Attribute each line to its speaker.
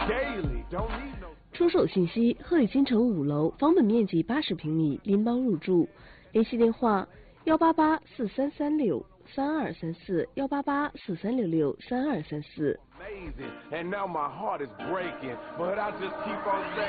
Speaker 1: 出售信息：鹤里金城5楼，房本面积80平米，拎包入住。联系电话：18843363234，18843663234。